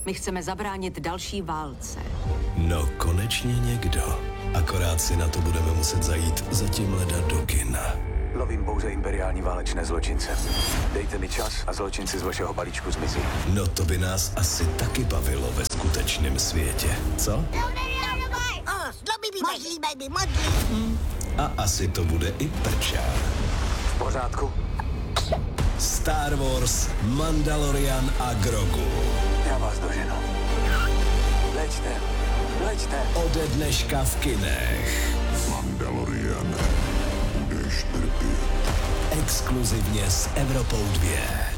My chceme zabránit další válce. No konečně někdo. Akorát si na to budeme muset zajít za tímhle do kina. Lovím pouze imperiální válečné zločince. Dejte mi čas a zločinci z vašeho balíčku zmizí. No to by nás asi taky bavilo ve skutečném světě, co? A asi to bude i prčár. V pořádku? Star Wars, Mandalorian a Grogu. Já vás doženu. Leďte, leďte. Ode dneška v kinech. Mandalorian, budeš trpět. Exkluzivně s Evropou 2.